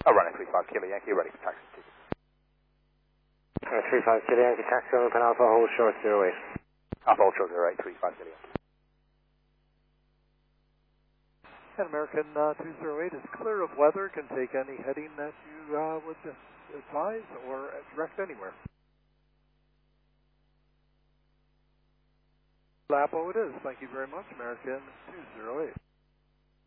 running 35 Kilo Yankee, ready for taxi. 35 Kilo Yankee, taxi on Open Alpha, hold short 08. Alpha hold short 08, 35 Kilo Yankee. And American 208 is clear of weather, can take any heading that you would advise or direct anywhere. Lapo it is. Thank you very much, American 208.